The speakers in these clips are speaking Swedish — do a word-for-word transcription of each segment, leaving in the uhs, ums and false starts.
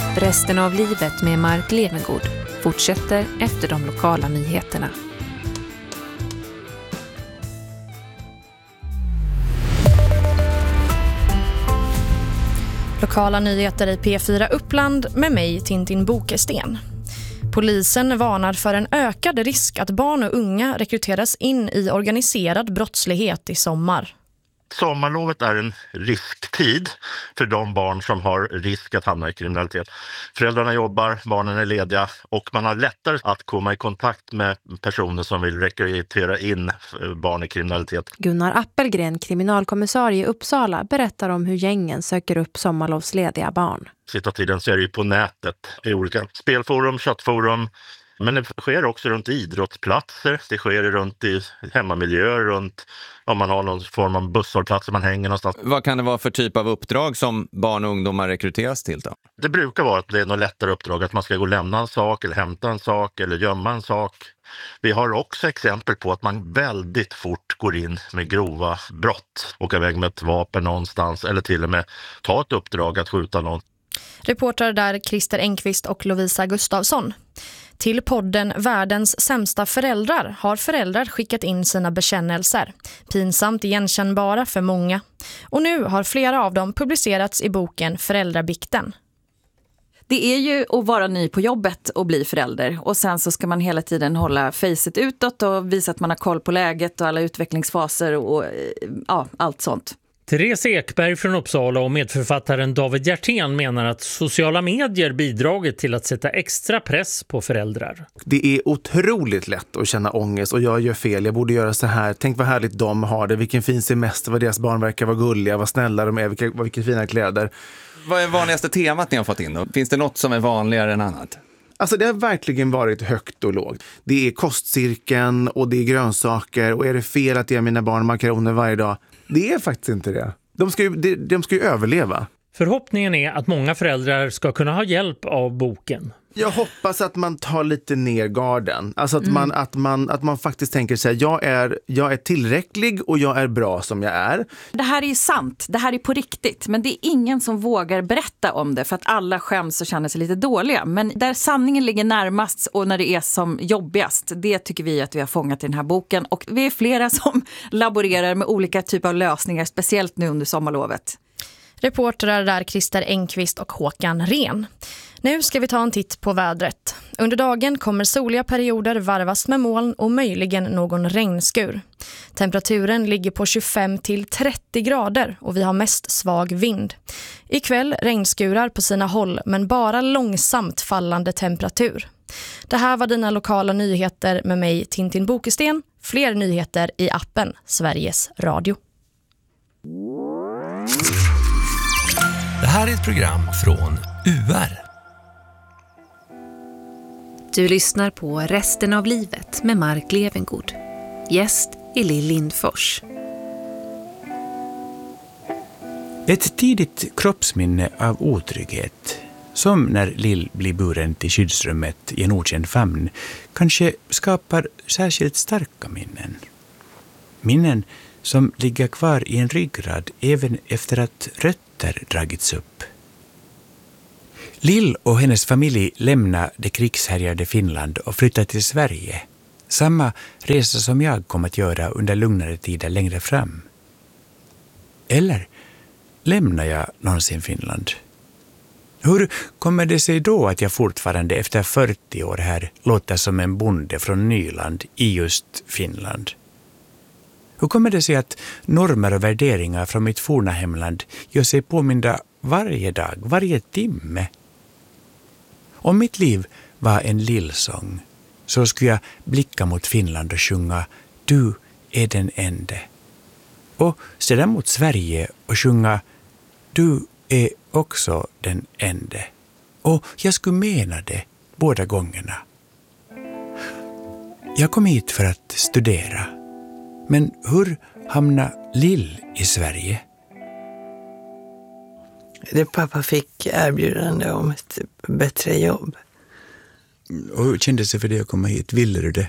Resten av livet med Mark Levengood fortsätter efter de lokala nyheterna. Lokala nyheter i P fyra Uppland med mig, Tintin Bokesten. Polisen varnar för en ökad risk att barn och unga rekryteras in i organiserad brottslighet i sommar. Sommarlovet är en risktid för de barn som har risk att hamna i kriminalitet. Föräldrarna jobbar, barnen är lediga och man har lättare att komma i kontakt med personer som vill rekrytera in barn i kriminalitet. Gunnar Appelgren, kriminalkommissarie i Uppsala, berättar om hur gängen söker upp sommarlovslediga barn. Sista tiden så är det ju på nätet i olika spelforum, chattforum. Men det sker också runt idrottsplatser, det sker runt i hemmamiljöer, runt om man har någon form av busshållplatser man hänger någonstans. Vad kan det vara för typ av uppdrag som barn och ungdomar rekryteras till då? Det brukar vara att det är något lättare uppdrag, att man ska gå och lämna en sak eller hämta en sak eller gömma en sak. Vi har också exempel på att man väldigt fort går in med grova brott, åka iväg med ett vapen någonstans eller till och med ta ett uppdrag att skjuta någon. Reportrar där Christer Engqvist och Lovisa Gustafsson. Till podden Världens sämsta föräldrar har föräldrar skickat in sina bekännelser. Pinsamt igenkännbara för många. Och nu har flera av dem publicerats i boken Föräldrabikten. Det är ju att vara ny på jobbet och bli förälder. Och sen så ska man hela tiden hålla facet utåt och visa att man har koll på läget och alla utvecklingsfaser och ja, allt sånt. Therese Ekberg från Uppsala och medförfattaren David Hjertén menar att sociala medier bidragit till att sätta extra press på föräldrar. Det är otroligt lätt att känna ångest och jag gör fel, jag borde göra så här. Tänk vad härligt de har det, vilken fin semester, vad deras barn verkar vara gulliga, vad snälla de är, vilka, vilka fina kläder. Vad är vanligaste temat ni har fått in då? Finns det något som är vanligare än annat? Alltså det har verkligen varit högt och lågt. Det är kostcirkeln och det är grönsaker och är det fel att ge mina barn makaroner varje dag? Det är faktiskt inte det. De ska ju, de, de ska ju överleva. Förhoppningen är att många föräldrar ska kunna ha hjälp av boken. Jag hoppas att man tar lite ner garden. Alltså att, mm. man, att, man, att man faktiskt tänker sig jag är, jag är tillräcklig och jag är bra som jag är. Det här är ju sant, det här är på riktigt. Men det är ingen som vågar berätta om det för att alla skäms och känner sig lite dåliga. Men där sanningen ligger närmast och när det är som jobbigast, det tycker vi att vi har fångat i den här boken. Och vi är flera som laborerar med olika typer av lösningar, speciellt nu under sommarlovet. Reportrar där Christer Engqvist och Håkan Ren. Nu ska vi ta en titt på vädret. Under dagen kommer soliga perioder varvas med moln och möjligen någon regnskur. Temperaturen ligger på tjugofem till trettio grader och vi har mest svag vind. Ikväll regnskurar på sina håll men bara långsamt fallande temperatur. Det här var dina lokala nyheter med mig Tintin Bokesten. Fler nyheter i appen Sveriges Radio. Det här är ett program från U R. Du lyssnar på Resten av livet med Mark Levengood. Gäst är Lill Lindfors. Ett tidigt kroppsminne av otrygghet, som när Lill blir buren till skyddsrummet i en okänd famn, kanske skapar särskilt starka minnen. Minnen som ligger kvar i en ryggrad även efter att rötter dragits upp. Lill och hennes familj lämnar det krigshärjade Finland och flyttar till Sverige. Samma resa som jag kommer att göra under lugnare tider längre fram. Eller lämnar jag någonsin Finland? Hur kommer det sig då att jag fortfarande efter fyrtio år här låter som en bonde från Nyland i just Finland? Hur kommer det sig att normer och värderingar från mitt forna hemland gör sig påminda varje dag, varje timme? Om mitt liv var en lillsång så skulle jag blicka mot Finland och sjunga Du är den ende. Och sedan mot Sverige och sjunga Du är också den ende. Och jag skulle mena det båda gångerna. Jag kom hit för att studera. Men hur hamnade Lill i Sverige? Det pappa fick erbjudande om ett bättre jobb. Och hur kändes det för dig att komma hit? Ville du det?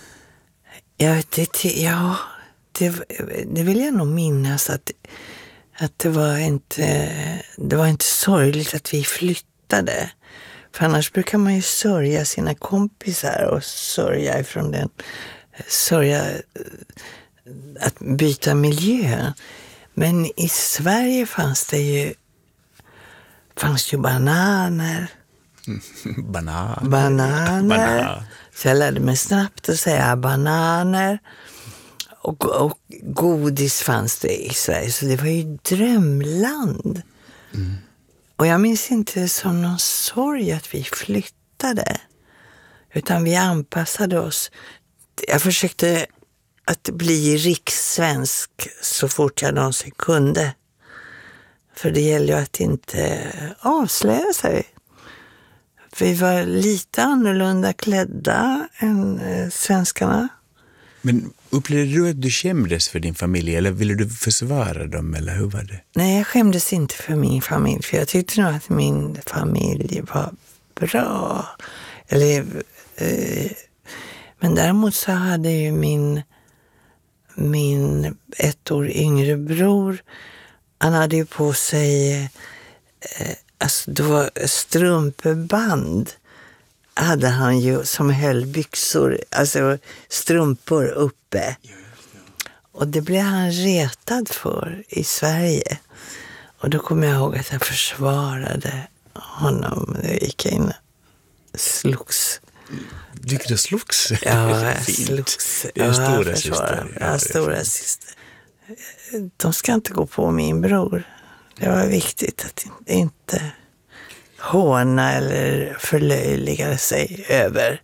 Ja, det, ja det, det vill jag nog minnas att, att det var inte, det var inte sorgligt att vi flyttade. För annars brukar man ju sörja sina kompisar och sörja ifrån den, sörja att byta miljö. Men i Sverige fanns det ju, fanns ju bananer. Banan. Bananer. Banan. Så jag lärde mig snabbt att säga bananer. Och, och godis fanns det i Sverige. Så det var ju drömland. Mm. Och jag minns inte som någon sorg att vi flyttade. Utan vi anpassade oss. Jag försökte att bli rikssvensk så fort jag någonsin kunde. För det gäller ju att inte avslöja sig. Vi var lite annorlunda klädda än eh, svenskarna. Men upplevde du att du skämdes för din familj eller ville du försvara dem eller hur var det? Nej, jag skämdes inte för min familj. För jag tyckte nog att min familj var bra. Eller, eh, men däremot så hade ju min, min ett år yngre bror, han hade ju på sig eh, alltså det var strumpeband hade han ju som höll byxor, alltså strumpor uppe. Och det blev han retad för i Sverige. Och då kommer jag ihåg att jag försvarade honom. Jag gick in och slogs. Du gick och slogs? Ja, jag slogs. Det är en ja, stora syster. Ja, stora syster. De ska inte gå på min bror. Det var viktigt att inte håna eller förlöjliga sig över.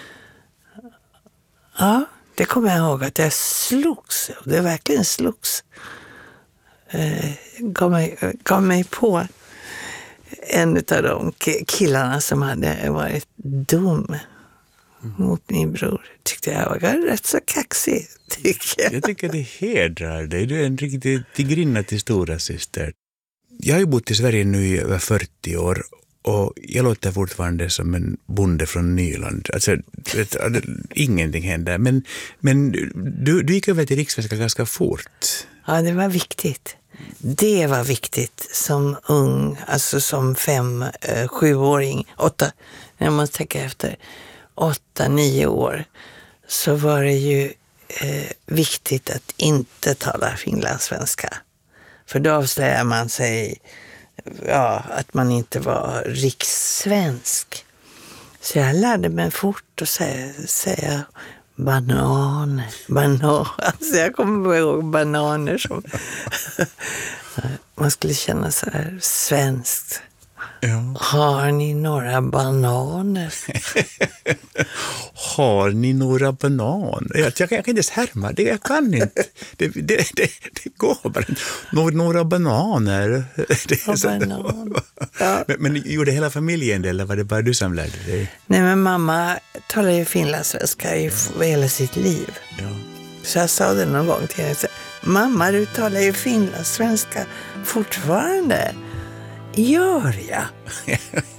Ja, det kommer jag ihåg att jag slogs. Det verkligen slogs. Eh, gav, mig, gav mig på en av de killarna som hade varit dum mot min bror. Tyckte jag var rätt så kaxig, tycker jag. Jag tycker det hedrar dig. Du är en riktig tigrinna till stora syster. Jag har ju bott i Sverige nu i över fyrtio år och jag låter fortfarande som en bonde från Nyland. Alltså, vet, ingenting händer. Men, men du, du gick över till rikssvenska ganska fort. Ja, det var viktigt. Det var viktigt som ung, alltså som fem, eh, sjuåring, åtta, jag måste tänka efter, åtta, nio år, så var det ju eh, viktigt att inte tala finlandssvenska. För då avslöjar man sig, ja, att man inte var rikssvensk. Så jag lärde mig fort att säga, säga banan, banan. Alltså jag kommer ihåg bananer som man skulle känna så här svenskt. Ja. Har ni några bananer? Har ni några bananer? Jag, jag, jag kan inte ens härma det, jag kan inte. Det, det, det, det går bara inte. Några, några bananer. Det är så, bananer. Ja. Men, men gjorde hela familjen det eller var det bara du som lärde dig? Nej, men mamma talar ju finlandssvenska i hela sitt liv. Ja. Så jag sa det någon gång till henne. Mamma, du talar ju finlandssvenska fortfarande. Gör jag?